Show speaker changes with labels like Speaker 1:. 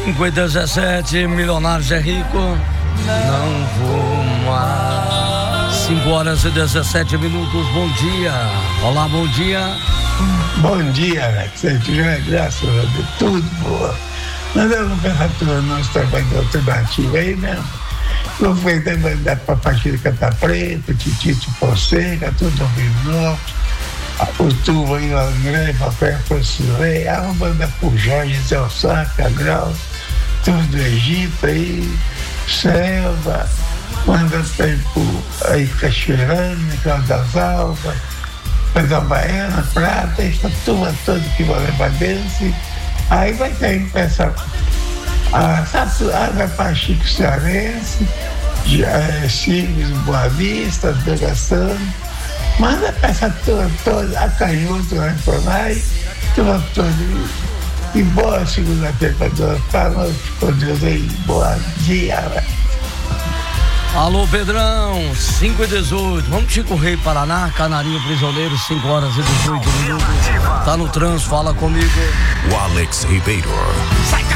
Speaker 1: 5h17, Milionários é Rico. Não vou mais. 5h17. Bom dia. Olá, bom dia.
Speaker 2: Bom dia, Alex. Graças a Deus, tudo boa. Nós vamos pensar tudo no nosso trabalho de alternativa aí mesmo. Não foi mandar pra Paquira Canta Preta, Titite Fonseca, tudo no Vinópolis. O Tuva aí, o André, Papel Francilei, a banda pro Jorge, Zé Osaka, Grau, tudo do Egito aí, Selva, manda tempo aí Cachoeirana, Cláudio das Alvas, Pedro Baiana, Prata, essa turma toda que vai levar dentro. Aí vai ter que pensar, vai para Chico Cearense, Sigos, Boa Vista, Delegação. Manda a peça toda, a Canhoto lá por lá, turma toda. E boa segunda-feira para nós, com Deus aí, bom dia.
Speaker 1: Alô, Pedrão, 5h18. Vamos de Chico Rei, Paraná, Canarinho Prisioneiro, 5h18. Tá no trânsito, fala comigo.
Speaker 3: O Alex Ribeiro.